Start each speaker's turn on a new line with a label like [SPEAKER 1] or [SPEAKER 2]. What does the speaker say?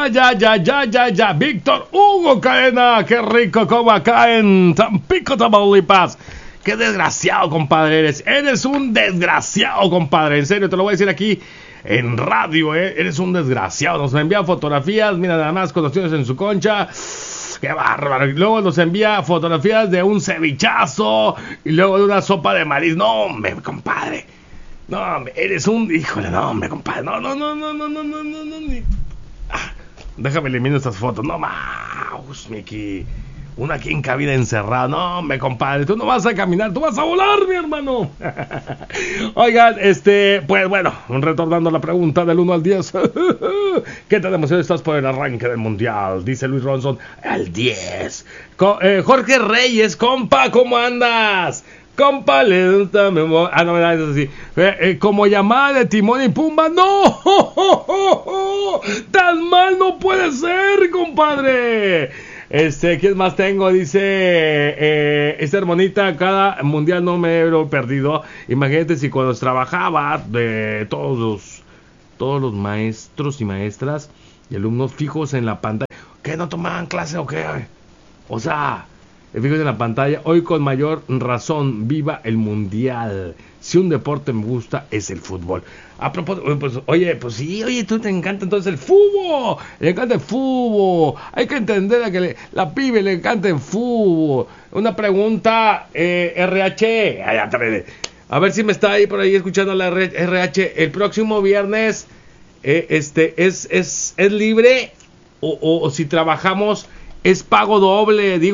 [SPEAKER 1] Ya. Víctor Hugo Cadena, qué rico como acá en Tampico, Tamaulipas. Qué desgraciado, compadre, eres. Eres un desgraciado, compadre. En serio, te lo voy a decir aquí en radio, Eres un desgraciado. Nos envía fotografías, mira nada más, con los tíos en su concha. Qué bárbaro. Y luego nos envía fotografías de un cevichazo y luego de una sopa de marisco. No, hombre, compadre. No, hombre, eres un... Híjole, no, hombre, compadre. No. Déjame eliminar estas fotos. No, maus, Miki. Uno aquí en cabina encerrado. No, hombre, compadre. Tú no vas a caminar, tú vas a volar, mi hermano. Oigan, pues bueno, retornando a la pregunta del 1 al 10. ¿Qué tan emocionado estás por el arranque del mundial? Dice Luis Ronson. El 10. Jorge Reyes, compa, ¿cómo andas? Compa, lentame. No, es así. Como llamada de Timón y Pumba. ¡No! ¡Tan mal no puede ser, compadre! ¿Quién más tengo? Dice esta hermanita, cada mundial no me he perdido. Imagínate si cuando trabajaba de todos los maestros y maestras y alumnos fijos en la pantalla. ¿Qué, no tomaban clase o qué? O sea, fijos en la pantalla. Hoy con mayor razón, viva el mundial. Si un deporte me gusta, es el fútbol. A propósito, pues, oye, tú te encanta entonces el fútbol. Le encanta el fútbol. Hay que entender a que la pibe le encanta el fútbol. Una pregunta, RH. A ver si me está ahí por ahí escuchando la RH. El próximo viernes, ¿es libre? O si trabajamos, es pago doble. Digo,